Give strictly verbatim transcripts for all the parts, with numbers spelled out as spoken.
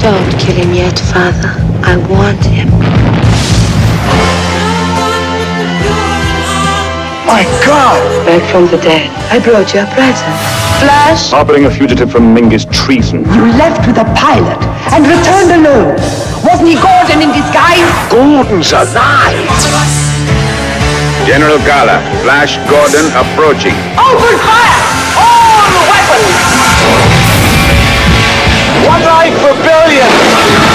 Don't kill him yet, Father. I want him. My God! Back from the dead. I brought you a present. Flash! Harboring a fugitive from Ming is treason. You left with a pilot and returned alone. Wasn't he Gordon in disguise? Gordon's alive! General Gala, Flash Gordon approaching. Open fire! All weapons! One life for billions!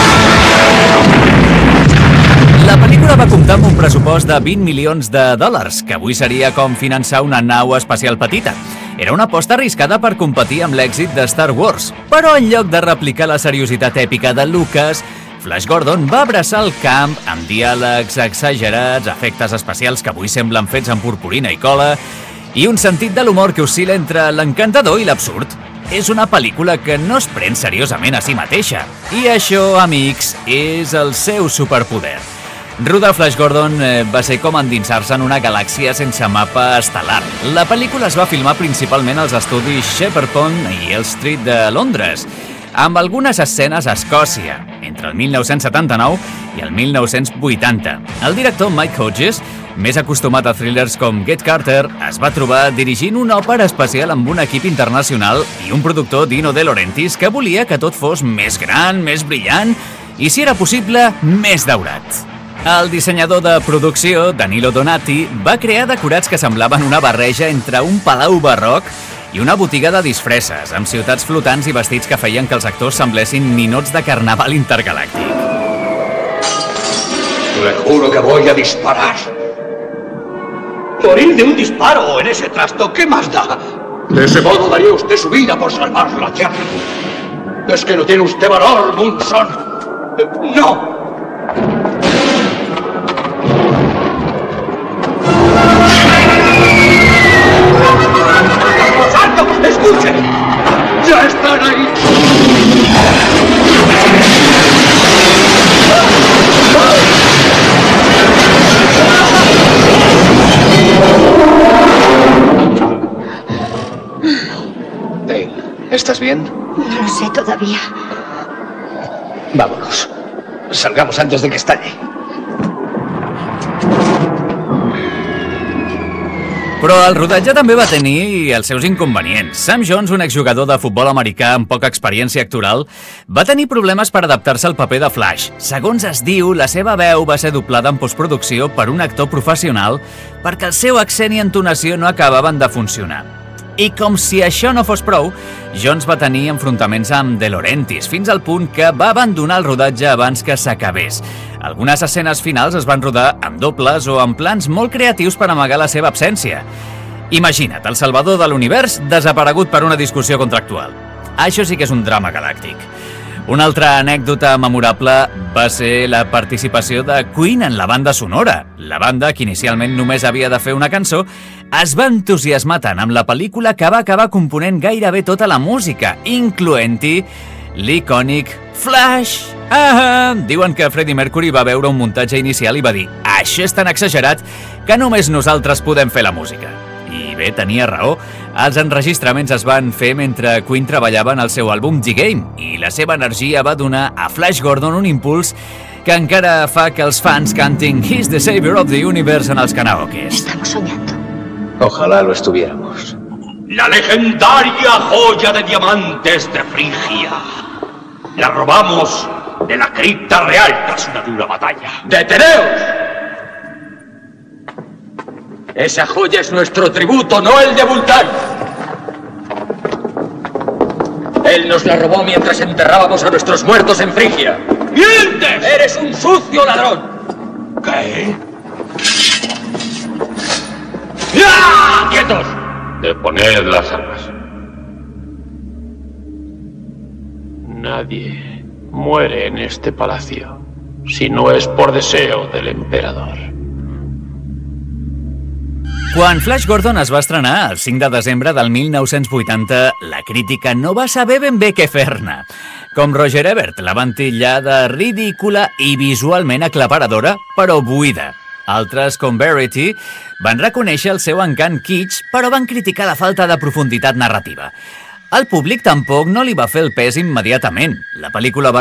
La pel·lícula va comptar amb un pressupost de vint milions de dòlars, que avui seria com finançar una nau espacial petita. Era una aposta arriscada per competir amb l'èxit de Star Wars, però en lloc de replicar la seriositat èpica de Lucas, Flash Gordon va abraçar el camp amb diàlegs exagerats, efectes especials que avui semblen fets amb purpurina i cola, i un sentit de l'humor que oscil·la entre l'encantador i l'absurd. És una pel·lícula que no es pren seriosament a si mateixa, i això, amics, és el seu superpoder. Rodar Flash Gordon eh, va ser com endinsar-se en una galàxia sense mapa estel·lar. La pel·lícula es va filmar principalment als estudis Shepherd Pond i Elm Street de Londres, amb algunes escenes a Escòcia, entre el mil nou-cents setanta-nou i el mil nou-cents vuitanta. El director Mike Hodges, més acostumat a thrillers com Get Carter, es va trobar dirigint una òpera especial amb un equip internacional i un productor, Dino De Laurentiis, que volia que tot fos més gran, més brillant i, si era possible, més daurat. El dissenyador de producció, Danilo Donati, va crear decorats que semblaven una barreja entre un palau barroc i una botiga de disfresses, amb ciutats flotants i vestits que feien que els actors semblessin ninots de carnaval intergalàctic. Le juro que voy a disparar. Morir de un disparo en ese trasto, ¿qué más da? De ese modo daría usted su vida por salvar la Tierra. Es que no tiene usted valor, Munson. ¡No! ¡Escuchen! ¡Ya están ahí! Dale, ¿estás bien? No lo sé todavía. Vámonos. Salgamos antes de que estalle. Però el rodatge també va tenir els seus inconvenients. Sam Jones, un exjugador de futbol americà amb poca experiència actoral, va tenir problemes per adaptar-se al paper de Flash. Segons es diu, la seva veu va ser doblada en postproducció per un actor professional perquè el seu accent i entonació no acabaven de funcionar. I com si això no fos prou, Jones va tenir enfrontaments amb De Laurentiis, fins al punt que va abandonar el rodatge abans que s'acabés. Algunes escenes finals es van rodar amb dobles o amb plans molt creatius per amagar la seva absència. Imagina't, el salvador de l'univers desaparegut per una discussió contractual. Això sí que és un drama galàctic. Una altra anècdota memorable va ser la participació de Queen en la banda sonora. La banda, que inicialment només havia de fer una cançó, es va entusiasmar tant amb la pel·lícula que va acabar component gairebé tota la música, incloent-hi l'icònic Flash. Ah, diuen que Freddie Mercury va veure un muntatge inicial i va dir: això és tan exagerat que només nosaltres podem fer la música. I bé, tenia raó. Els enregistraments es van fer mentre Queen treballava en el seu àlbum The Game i la seva energia va donar a Flash Gordon un impuls que encara fa que els fans cantin He's the Savior of the Universe en els karaokes. Estamos soñando. Ojalá lo estuviéramos. La legendaria joya de diamantes de Frigia. La robamos de la cripta real tras una dura batalla. ¡Deteneos! Esa joya es nuestro tributo, no el de Vulcán. Él nos la robó mientras enterrábamos a nuestros muertos en Frigia. ¡Mientes! ¡Eres un sucio ladrón! ¿Qué? ¡Ya! ¡Quietos! Deponed las armas. Nadie muere en este palacio si no es por deseo del emperador. Quan Flash Gordon es va estrenar el cinc de desembre del mil nou-cents vuitanta, la crítica no va saber ben bé què fer-ne. Com Roger Ebert la van titllar de ridícula i visualment aclaparadora, però buida. Altres, com Verity, van reconèixer el seu encant kitsch, però van criticar la falta de profunditat narrativa. Al públic tampoc no li va fer el pes immediatament. La pel·lícula va